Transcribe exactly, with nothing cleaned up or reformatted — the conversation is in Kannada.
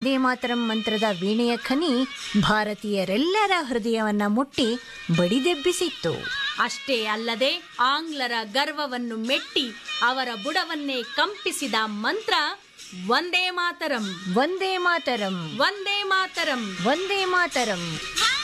ವಂದೇ ಮಾತರಂ ಮಂತ್ರದ ವೀಣೆಯ ಖನಿ ಭಾರತೀಯರೆಲ್ಲರ ಹೃದಯವನ್ನ ಮುಟ್ಟಿ ಬಡಿದೆಬ್ಬಿಸಿತ್ತು. ಅಷ್ಟೇ ಅಲ್ಲದೆ ಆಂಗ್ಲರ ಗರ್ವವನ್ನು ಮೆಟ್ಟಿ ಅವರ ಬುಡವನ್ನೇ ಕಂಪಿಸಿದ ಮಂತ್ರ ವಂದೇ ಮಾತರಂ. ವಂದೇ ಮಾತರಂ. ವಂದೇ ಮಾತರಂ. ವಂದೇ ಮಾತರಂ.